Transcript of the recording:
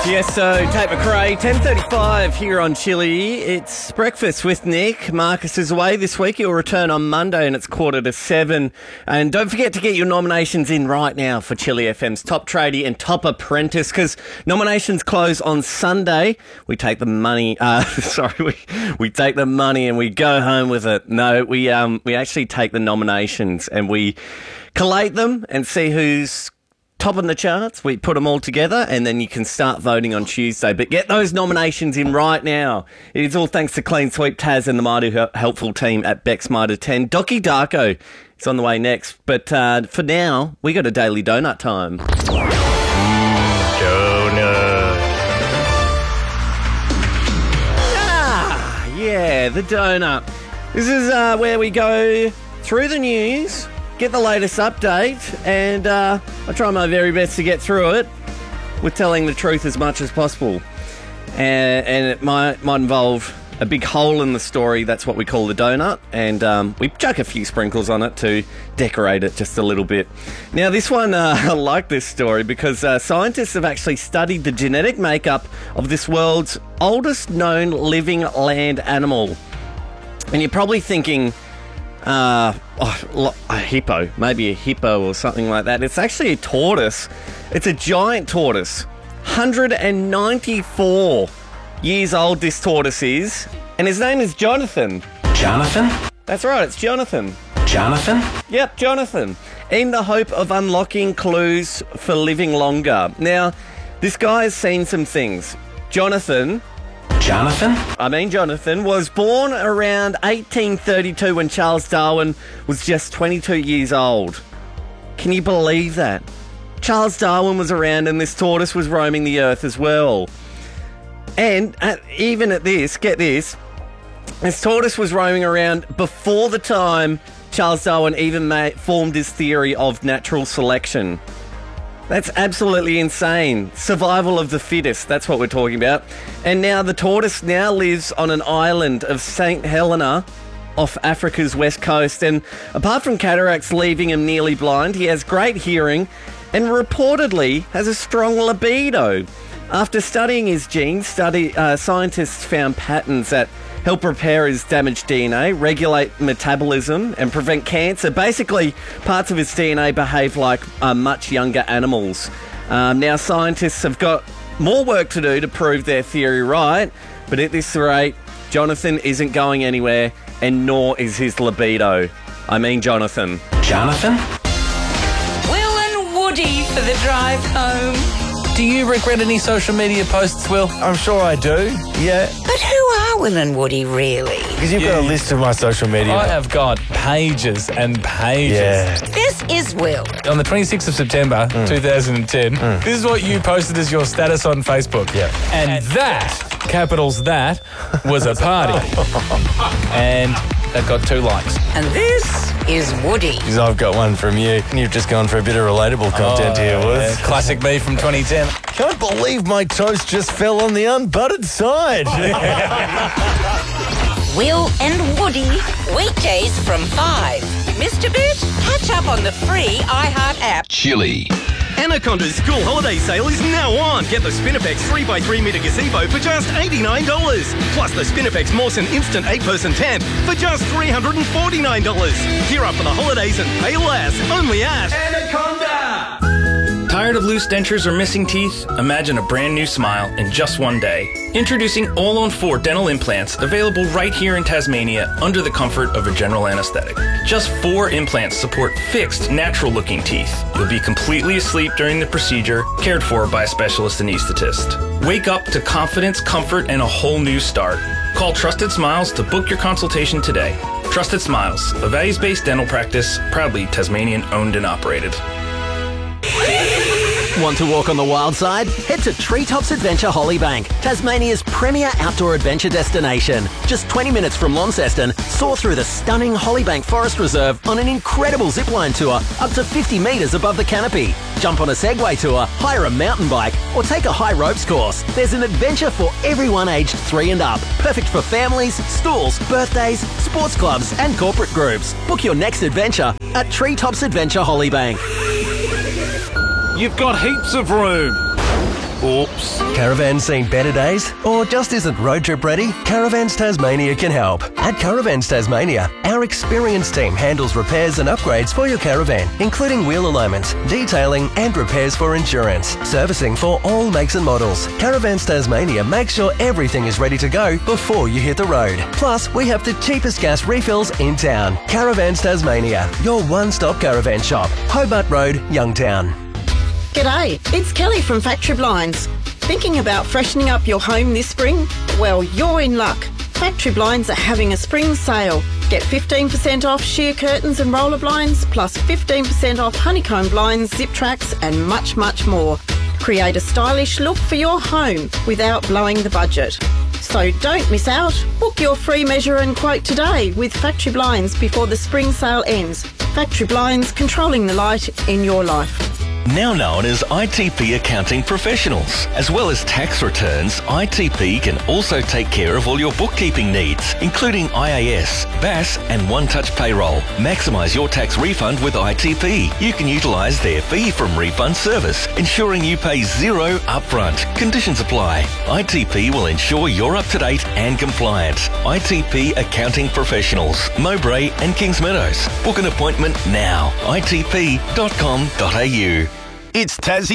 Yes, so Tate McRae, 10:35 here on Chili. It's breakfast with Nick. Marcus is away this week. He'll return on Monday and it's 6:45. And don't forget to get your nominations in right now for Chili FM's Top Tradie and Top Apprentice, because nominations close on Sunday. We take the money, we take the money and we go home with it. No, we actually take the nominations and we collate them and see who's top in the charts. We put them all together and then you can start voting on Tuesday. But get those nominations in right now. It is all thanks to Clean Sweep, Taz and the mighty helpful team at Beck's Mitre 10. Docky Darko is on the way next. But for now, we got a daily donut time. Donut. Yeah, the donut. This is where we go through the news, get the latest update, and I try my very best to get through it with telling the truth as much as possible. And it might involve a big hole in the story. That's what we call the donut. And we chuck a few sprinkles on it to decorate it just a little bit. Now, this one, I like this story because scientists have actually studied the genetic makeup of this world's oldest known living land animal. And you're probably thinking, a hippo, maybe a hippo or something like that. It's actually a tortoise. It's a giant tortoise. 194 years old this tortoise is, and his name is Jonathan. Jonathan? That's right, it's Jonathan. Jonathan? Yep, Jonathan. In the hope of unlocking clues for living longer. Now, this guy has seen some things. Jonathan was born around 1832 when Charles Darwin was just 22 years old. Can you believe that? Charles Darwin was around and this tortoise was roaming the earth as well. And even at this, get this tortoise was roaming around before the time Charles Darwin even formed his theory of natural selection. That's absolutely insane. Survival of the fittest, that's what we're talking about. And now the tortoise now lives on an island of St. Helena off Africa's west coast. And apart from cataracts leaving him nearly blind, he has great hearing and reportedly has a strong libido. After studying his genes, scientists found patterns that help repair his damaged DNA, regulate metabolism, and prevent cancer. Basically, parts of his DNA behave like much younger animals. Now, scientists have got more work to do to prove their theory right, but at this rate, Jonathan isn't going anywhere, and nor is his libido. I mean Jonathan. Jonathan? Will and Woody for the drive home. Do you regret any social media posts, Will? I'm sure I do, yeah. But who are Will and Woody, really? Because you've got a list of my social media. I have got pages and pages. Yeah. This is Will. On the 26th of September, 2010, this is what you posted as your status on Facebook. Yeah. And that, capitals that, was a party. And that got 2 likes. And this is Woody. Because I've got one from you. You've just gone for a bit of relatable content here, Woods. Yeah, classic me from 2010. Can't believe my toast just fell on the unbuttered side. Will and Woody, weekdays from 5. Mr. Bit, catch up on the free iHeart app. Chili. Anaconda's school holiday sale is now on. Get the Spinifex 3x3 metre gazebo for just $89. Plus the Spinifex Mawson Instant 8-person tent for just $349. Gear up for the holidays and pay less. Only at Anaconda. Tired of loose dentures or missing teeth? Imagine a brand new smile in just one day. Introducing All-on-4 dental implants, available right here in Tasmania under the comfort of a general anesthetic. Just 4 implants support fixed, natural-looking teeth. You'll be completely asleep during the procedure, cared for by a specialist anesthetist. Wake up to confidence, comfort, and a whole new start. Call Trusted Smiles to book your consultation today. Trusted Smiles, a values-based dental practice, proudly Tasmanian-owned and operated. Want to walk on the wild side? Head to Treetops Adventure Hollybank, Tasmania's premier outdoor adventure destination. Just 20 minutes from Launceston, soar through the stunning Hollybank Forest Reserve on an incredible zipline tour up to 50 metres above the canopy. Jump on a Segway tour, hire a mountain bike, or take a high ropes course. There's an adventure for everyone aged 3 and up. Perfect for families, schools, birthdays, sports clubs, and corporate groups. Book your next adventure at Treetops Adventure Hollybank. You've got heaps of room. Oops. Caravan seen better days? Or just isn't road trip ready? Caravans Tasmania can help. At Caravans Tasmania, our experienced team handles repairs and upgrades for your caravan, including wheel alignments, detailing and repairs for insurance, servicing for all makes and models. Caravans Tasmania makes sure everything is ready to go before you hit the road. Plus, we have the cheapest gas refills in town. Caravans Tasmania, your one-stop caravan shop. Hobart Road, Youngtown. G'day, it's Kelly from Factory Blinds. Thinking about freshening up your home this spring? Well, you're in luck. Factory Blinds are having a spring sale. Get 15% off sheer curtains and roller blinds, plus 15% off honeycomb blinds, zip tracks and much, much more. Create a stylish look for your home without blowing the budget. So don't miss out. Book your free measure and quote today with Factory Blinds before the spring sale ends. Factory Blinds, controlling the light in your life. Now known as ITP Accounting Professionals. As well as tax returns, ITP can also take care of all your bookkeeping needs, including IAS, BAS and one-touch payroll. Maximise your tax refund with ITP. You can utilise their fee from refund service, ensuring you pay zero upfront. Conditions apply. ITP will ensure you're up to date and compliant. ITP Accounting Professionals, Mowbray and Kings Meadows. Book an appointment now. itp.com.au. It's Tassie